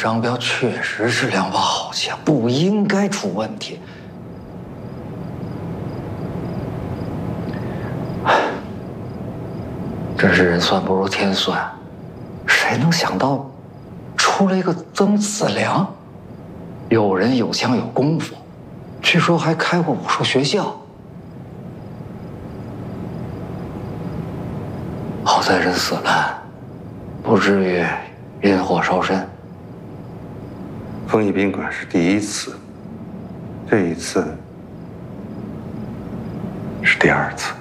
商标确实是辆把好枪，不应该出问题。真是人算不如天算，谁能想到，出了一个曾子良，有人有枪有功夫，据说还开过武术学校。好在人死了，不至于引火烧身。 丰益宾馆是第一次，这一次是第二次。